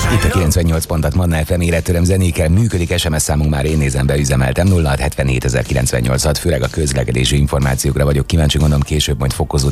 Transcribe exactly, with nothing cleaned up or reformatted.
Itt a kilencvennyolc pontat Manna ef em érettöröm zenékkel működik, es em es számunk már én nézem, beüzemeltem nulla hat hetvenhét ezerkilencvennyolc, főleg a közlekedési információkra vagyok kíváncsi, gondolom később majd fokozódik